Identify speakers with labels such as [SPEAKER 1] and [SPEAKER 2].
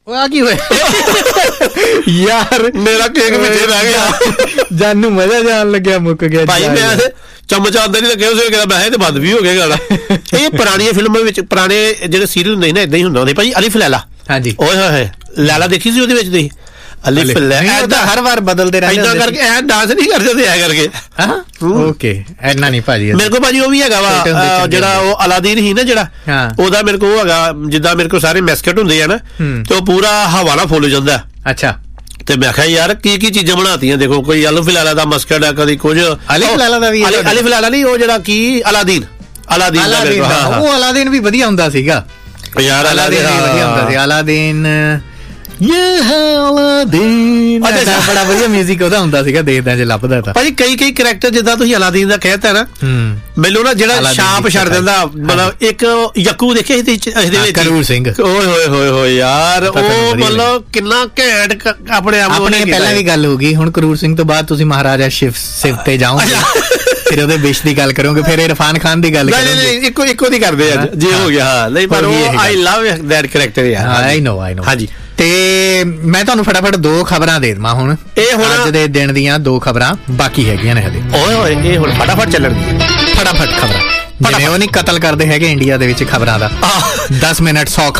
[SPEAKER 1] ਆ ਕੀ ਹੋਇਆ ਯਾਰ, ਮੇਰਾ ਕੇਕ ਪਿੱਛੇ ਰਹਿ ਗਿਆ, ਜਾਨੂੰ ਮਜ਼ਾ ਜਾਣ ਲੱਗਿਆ, ਮੁੱਕ ਗਿਆ
[SPEAKER 2] ਭਾਈ। ਮੈਂ ਚਮਚ ਆਉਂਦਾ ਨਹੀਂ ਲੱਗਿਆ ਉਸ ਕਹਿੰਦਾ ਮੈਂ ਤੇ ਬੰਦ ਵੀ ਹੋ ਗਿਆ ਗਾਣਾ। ਇਹ ਪੁਰਾਣੀਆਂ ਫਿਲਮਾਂ ਵਿੱਚ ਪੁਰਾਣੇ ਜਿਹੜੇ ਸੀਰੀਅਲ ਹੁੰਦੇ ਸੀ ਨਾ, ਏਦਾਂ ਹੀ ਹੁੰਦਾ ਹੁੰਦੇ ਭਾਈ। ਅਲਿਫ ਲੈਲਾ,
[SPEAKER 1] ਹਾਂਜੀ,
[SPEAKER 2] ਓਏ ਹੋਏ ਲੈਲਾ ਦੇਖੀ ਸੀ ਉਹਦੇ ਵਿੱਚ ਤੁਸੀਂ? ਅਲਿਫ ਲੈਲਾ
[SPEAKER 1] ਹਰ ਵਾਰ ਬਦਲਦੇ ਰਹਿੰਦੇ,
[SPEAKER 2] ਏਦਾਂ ਕਰਕੇ ਐ ਡਾਂਸ ਨਹੀਂ ਕਰਦੇ ਐ ਕਰਕੇ।
[SPEAKER 1] ਓਕੇ, ਇੰਨਾ ਨਹੀਂ ਭਾਜੀ
[SPEAKER 2] ਮੇਰੇ ਕੋਲ ਭਾਜੀ ਉਹ ਵੀ ਹੈਗਾ ਵਾ, ਜਿਹੜਾ ਉਹ ਅਲਾਦੀਨ ਸੀ ਨਾ ਜਿਹੜਾ, ਉਹਦਾ ਮੇਰੇ ਕੋਲ ਉਹ ਹੈਗਾ। ਜਿੱਦਾਂ ਮੇਰੇ ਕੋਲ ਸਾਰੇ ਮੈਸਕਟ ਹੁੰਦੇ ਆ ਨਾ, ਤੇ ਉਹ ਪੂਰਾ ਹਵਾ ਨਾਲ ਫੁੱਲ ਜਾਂਦਾ।
[SPEAKER 1] ਅੱਛਾ,
[SPEAKER 2] ਤੇ ਮੈਂ ਕਿਹਾ ਯਾਰ ਕੀ ਕੀ ਚੀਜ਼ਾਂ ਬਣਾਤੀਆਂ, ਦੇਖੋ ਕੋਈ ਅਲਿਫ ਲੈਲਾ ਦਾ ਮਸਕਟ ਆ, ਕਦੀ ਕੁਝ
[SPEAKER 1] ਅਲਿਫ ਲੈਲਾ ਦਾ ਵੀ,
[SPEAKER 2] ਅਲਿਫ ਲੈਲਾ ਨਹੀਂ, ਉਹ ਜਿਹੜਾ ਕੀ ਅਲਾਦੀਨ, ਅਲਾਦੀਨ ਦਾ।
[SPEAKER 1] ਉਹ ਅਲਾਦੀਨ ਵੀ ਵਧੀਆ ਹੁੰਦਾ ਸੀਗਾ
[SPEAKER 2] ਯਾਰ,
[SPEAKER 1] ਅਲਾਦੀਨ ਵੀ ਵਧੀਆ ਹੁੰਦਾ ਸੀ। ਅਲਾਦੀਨ ਬੜਾ ਵਧੀਆ ਮਿਊਜ਼ਿਕ ਉਹਦਾ ਹੁੰਦਾ ਸੀਗਾ, ਦੇਖਦਾ ਜੇ ਲੱਭਦਾ ਤਾਂ
[SPEAKER 2] ਭਾਜੀ। ਕਈ ਕਰੈਕਟਰ ਜਿੱਦਾਂ ਤੁਸੀਂ ਅਲਾਦੀਨ ਦਾ ਕਹਿਤਾ ਨਾ, ਮੈਨੂੰ ਨਾ ਜਿਹੜਾ ਛਾਪ ਛੱਡ ਦਿੰਦਾ, ਮਤਲਬ ਇੱਕ ਯੱਕੂ ਦੇਖਿਆ ਇਹਦੇ ਵਿੱਚ,
[SPEAKER 1] ਕਰੂਰ ਸਿੰਘ,
[SPEAKER 2] ਓਏ ਹੋਏ ਹੋਏ ਹੋਏ ਯਾਰ, ਉਹ ਮਤਲਬ ਕਿੰਨਾ ਘੈਂਟ ਆਪਣੇ ਆਪ ਨੂੰ।
[SPEAKER 1] ਪਹਿਲਾਂ ਵੀ ਗੱਲ ਹੋ ਗਈ, ਹੁਣ ਕਰੂਰ ਸਿੰਘ ਤੋਂ ਬਾਅਦ ਤੁਸੀਂ ਮਹਾਰਾਜਾ ਸ਼ਿਵ ਤੇ ਜਾਓਗੇ, ਫਿਰ ਉਹਦੇ ਵਿਸ਼ ਦੀ ਗੱਲ ਕਰੋਗੇ, ਫਿਰ ਇਰਫਾਨ ਖਾਨ ਦੀ ਗੱਲ ਕਰੋਗੇ।
[SPEAKER 2] ਨਹੀਂ, ਇੱਕੋ ਦੀ ਕਰਦੇ ਅੱਜ ਜੇ ਹੋ ਗਿਆ। ਹਾਂ ਨਹੀਂ, ਪਰ ਆਈ ਲਵ ਦੈਟ ਕਰੈਕਟਰ ਯਾਰ।
[SPEAKER 1] ਆਈ ਨੋ ਹਾਂਜੀ। ਤੇ ਮੈਂ ਤੁਹਾਨੂੰ ਫਟਾਫਟ 2 ਖਬਰਾਂ ਦੇ ਦੇਵਾਂ ਹੁਣ।
[SPEAKER 2] ਇਹ ਹੁਣ
[SPEAKER 1] ਅੱਜ ਦੇ ਦਿਨ ਦੀਆਂ 2 ਖਬਰਾਂ ਬਾਕੀ ਹੈਗੀਆਂ ਨੇ ਹਲੇ।
[SPEAKER 2] ਓਏ ਹੋਏ, ਇਹ ਹੁਣ ਫਟਾਫਟ ਚੱਲਣਗੀਆਂ,
[SPEAKER 1] ਫਟਾਫਟ ਖਬਰਾਂ। ਜਿਵੇਂ ਉਹ ਨਹੀਂ ਕਤਲ ਕਰਦੇ ਹੈਗੇ ਇੰਡੀਆ ਦੇ ਵਿੱਚ ਖਬਰਾਂ ਦਾ, 10 ਮਿੰਟ 100